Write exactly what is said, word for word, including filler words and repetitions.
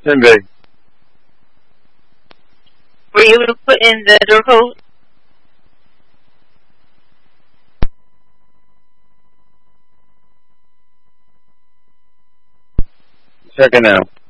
Hyundai. Were you able to put in the door code? Check it now.